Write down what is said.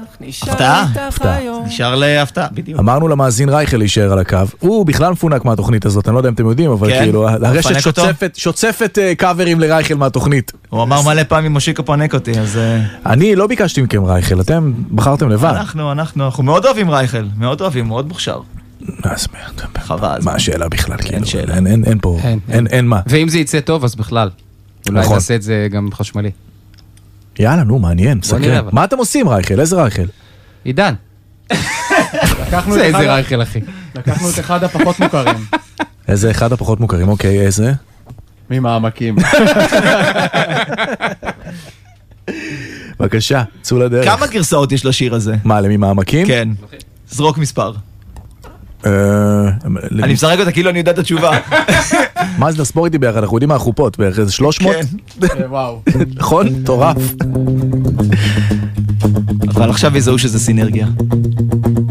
הפתעה? נשאר להפתעה, בדיוק. אמרנו למאזין רייכל להישאר על הקו, הוא בכלל מפונק מהתוכנית הזאת, אני לא יודע אם אתם יודעים, אבל כאילו, הרשת שוצפת קאברים לרייכל מהתוכנית. הוא אמר מלא פעמים מושיקו פונק אותי, אז... אני לא ביקשתי מכם רייכל, אתם בחרתם לבד. אנחנו מאוד אוהבים רייכל, מאוד אוהבים, מאוד מוכשר. מה השאלה בכלל? אין שאלה. אין פה, אין מה. ואם זה יצא טוב, אז בכלל. אולי נעשה את זה גם חשמלי. יאללה, נו, מעניין, סקרן. מה אתם עושים רייכל? איזה רייכל? עידן. זה איזה רייכל, אחי. לקחנו את אחד הפחות מוכרים. איזה אחד הפחות מוכרים, אוקיי, איזה? ממעמקים. בבקשה, צאו לדרך. כמה גרסאות יש לשיר הזה? מה, למעמקים? כן. זרוק מספר. אני משחק אותה כאילו אני יודע את התשובה. מה זה לספור איתי ביחד? אנחנו יודעים מה החופות, בערך איזה 300? כן. וואו. נכון? טורף. אבל עכשיו יזהו שזה סינרגיה.